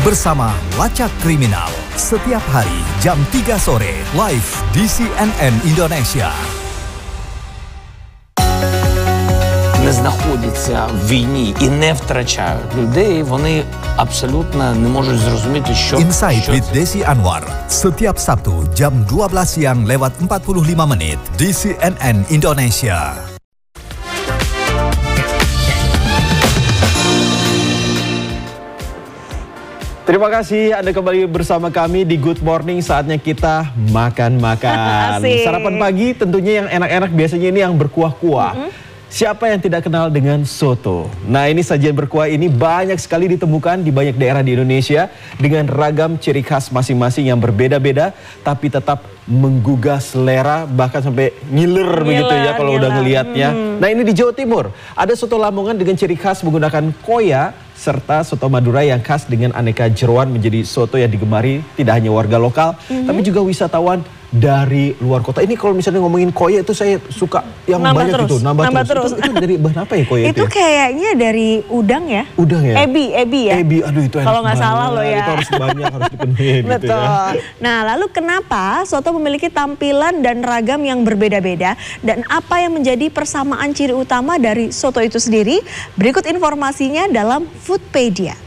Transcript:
bersama Lacak Kriminal setiap hari jam 3 sore live di CNN Indonesia. Не знаходяться в війні і не втрачають людей, вони абсолютно не можуть зрозуміти, що Insight with Desi Anwar setiap Sabtu jam 12 siang lewat 45 menit di CNN Indonesia. Terima kasih Anda kembali bersama kami di Good Morning. Saatnya kita makan-makan. Sarapan pagi tentunya yang enak-enak, biasanya ini yang berkuah-kuah. Siapa yang tidak kenal dengan soto? Nah, ini sajian berkuah ini banyak sekali ditemukan di banyak daerah di Indonesia dengan ragam ciri khas masing-masing yang berbeda-beda, tapi tetap menggugah selera, bahkan sampai ngiler begitu ya kalau udah ngelihatnya. Nah, ini di Jawa Timur ada soto Lamongan dengan ciri khas menggunakan koya, serta soto Madura yang khas dengan aneka jeroan, menjadi soto yang digemari tidak hanya warga lokal, tapi juga wisatawan dari luar kota. Ini kalau misalnya ngomongin koya itu saya suka yang banyak itu, nambah terus. Itu dari bahan apa ya koya itu? Itu kayaknya dari udang ya? Udang ya? Ebi ya? Ebi, aduh itu enak kalau nggak salah loh ya. Itu harus banyak, harus dipenuhi gitu Betul. ya. Nah, lalu kenapa soto memiliki tampilan dan ragam yang berbeda-beda? Dan apa yang menjadi persamaan ciri utama dari soto itu sendiri? Berikut informasinya dalam Foodpedia.